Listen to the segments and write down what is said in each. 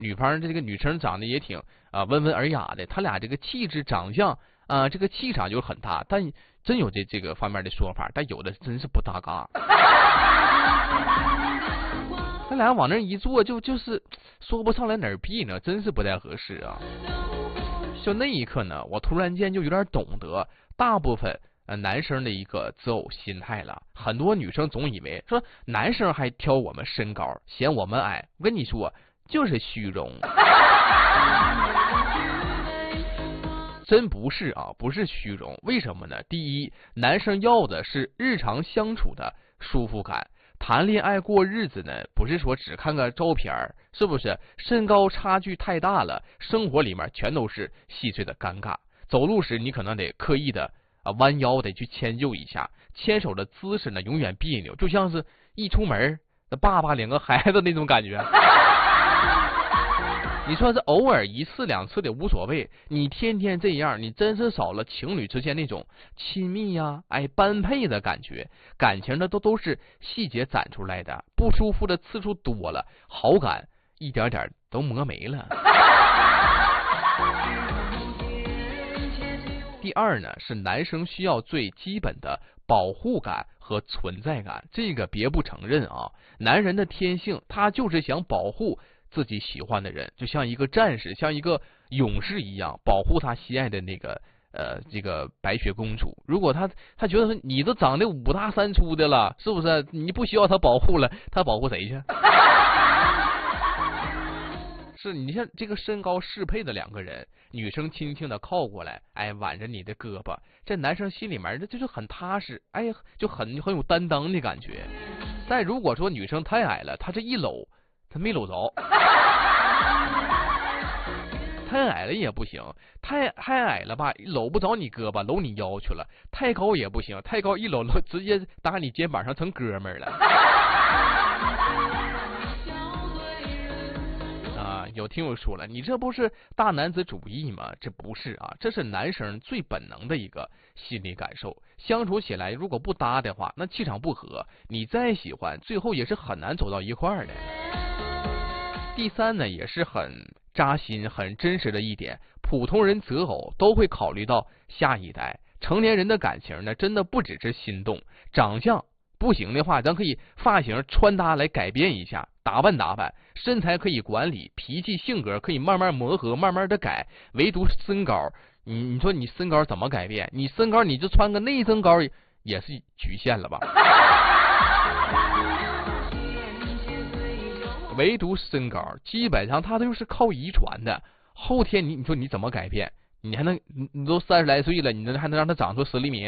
女方这个女生长得也挺温文尔雅的，他俩这个气质长相这个气场就很大，但真有这个方面的说法，但有的真是不搭嘎。他俩往那一坐，就是说不上来哪儿避呢，真是不太合适啊。就那一刻呢，我突然间就有点懂得大部分男生的一个择偶心态了。很多女生总以为说男生还挑我们身高，嫌我们矮，我跟你说就是虚荣。真不是啊，不是虚荣。为什么呢？第一，男生要的是日常相处的舒服感。谈恋爱过日子呢，不是说只看个照片，是不是？身高差距太大了，生活里面全都是细碎的尴尬。走路时你可能得刻意的弯腰得去迁就一下，牵手的姿势呢永远别扭，就像是一出门爸爸领个孩子那种感觉。你说这偶尔一次两次的无所谓，你天天这样，你真是少了情侣之间那种亲密呀，般配的感觉。感情的都是细节攒出来的，不舒服的次数多了，好感一点点都磨没了。第二呢，是男生需要最基本的保护感和存在感，这个别不承认啊。男人的天性，他就是想保护自己喜欢的人，就像一个战士，像一个勇士一样，保护他心爱的那个这个白雪公主。如果他觉得说你都长得5大3粗的了，是不是你不需要他保护了，他保护谁去？是你像这个身高适配的两个人，女生轻轻的靠过来，挽着你的胳膊，这男生心里面这就是很踏实，就很有担当的感觉。但如果说女生太矮了，他这一搂他没搂着，太矮了也不行，太矮了吧，搂不着你胳膊，搂你腰去了；太高也不行，太高一搂直接搭你肩膀上成哥们儿了。有听友说了，你这不是大男子主义吗？这不是啊，这是男生最本能的一个心理感受。相处起来如果不搭的话，那气场不合，你再喜欢，最后也是很难走到一块儿的。第三呢，也是很扎心、很真实的一点，普通人择偶都会考虑到下一代。成年人的感情呢，真的不只是心动，长相不行的话，咱可以发型、穿搭来改变一下，打扮打扮，身材可以管理，脾气性格可以慢慢磨合，慢慢的改。唯独身高，你说你身高怎么改变？你身高你就穿个内增高也是局限了吧？唯独身高，基本上它都是靠遗传的。后天你说你怎么改变？你还能你都30来岁了，你还能让它长出10厘米？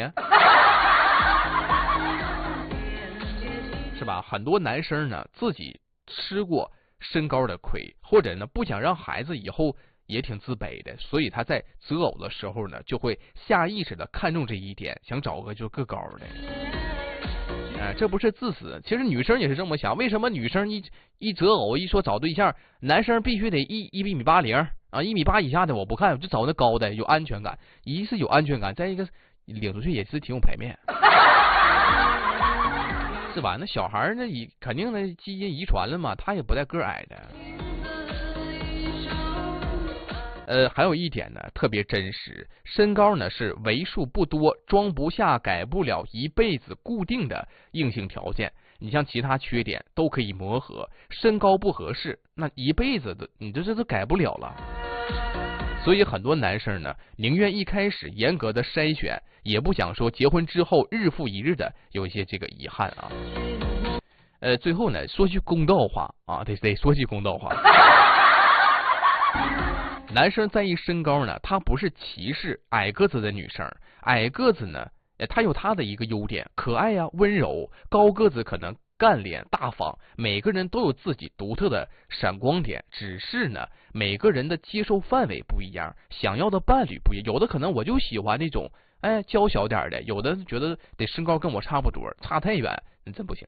是吧？很多男生呢自己吃过身高的亏，或者呢不想让孩子以后也挺自卑的，所以他在择偶的时候呢就会下意识的看重这一点，想找个就个高的。这不是自私，其实女生也是这么想。为什么女生一择偶一说找对象，男生必须得1.80米啊，1.8米以下的我不看，我就找那高的，有安全感。一是有安全感，再一个领出去也是挺有排面。是吧？那小孩呢，肯定的基因遗传了嘛，他也不带个矮的。还有一点呢，特别真实，身高呢是为数不多装不下、改不了一辈子固定的硬性条件。你像其他缺点都可以磨合，身高不合适，那一辈子的你这都改不了了。所以很多男生呢，宁愿一开始严格的筛选，也不想说结婚之后日复一日的有一些这个遗憾啊。最后呢，说句公道话啊，得说句公道话。男生在意身高呢，他不是歧视矮个子的女生，矮个子呢，他有他的一个优点，可爱呀、温柔；高个子可能干练大方，每个人都有自己独特的闪光点，只是呢，每个人的接受范围不一样，想要的伴侣不一样。有的可能我就喜欢那种娇小点的，有的觉得得身高跟我差不多，差太远，真不行。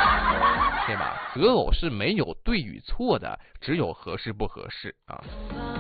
对吧？择偶是没有对与错的，只有合适不合适啊。